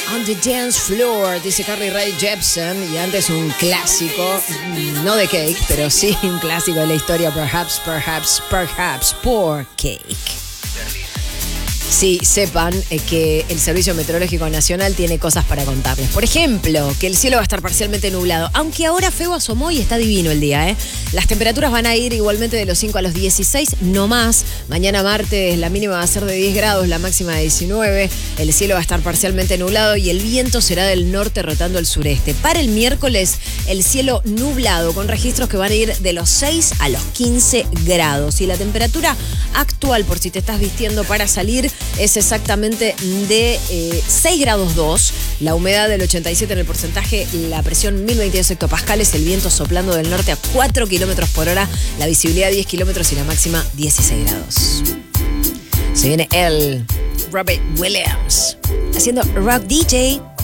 On the Dance Floor, dice Carly Rae Jepsen, y antes un clásico, no de Cake, pero sí un clásico de la historia, Perhaps, Poor Cake. Sí, sepan que el Servicio Meteorológico Nacional tiene cosas para contarles. Por ejemplo, que el cielo va a estar parcialmente nublado, aunque ahora Febo asomó y está divino el día, ¿eh? Las temperaturas van a ir igualmente de los 5 a los 16, no más. Mañana martes la mínima va a ser de 10 grados, la máxima de 19. El cielo va a estar parcialmente nublado y el viento será del norte rotando al sureste. Para el miércoles, el cielo nublado con registros que van a ir de los 6 a los 15 grados. Y la temperatura actual, por si te estás vistiendo para salir, es exactamente de 6 grados 2, la humedad del 87 en el porcentaje, la presión 1022 hectopascales, el viento soplando del norte a 4 kilómetros por hora, la visibilidad 10 kilómetros y la máxima 16 grados. Se viene el Robbie Williams haciendo Rock DJ.